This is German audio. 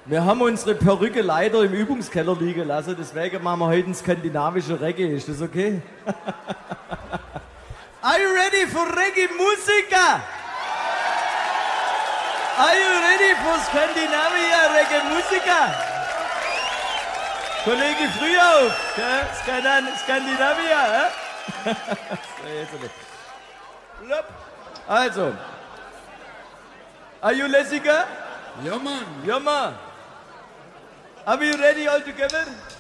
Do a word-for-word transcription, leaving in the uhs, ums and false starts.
Wir haben unsere Perücke leider im Übungskeller liegen lassen, deswegen machen wir heute ein skandinavische Reggae. Ist das okay? Are you ready for Reggae Musiker? Are you ready for Scandinavia Reggae Musiker? Kollege Frühauf, gell? Skandinavia, hä? Also, are you Lessiger? Ja, Mann. Ja, Mann. Are we ready all together?